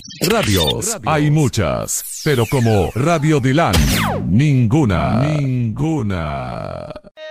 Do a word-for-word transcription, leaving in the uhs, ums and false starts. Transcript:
Radios, hay muchas, pero como Radio Dilan, ninguna, ninguna.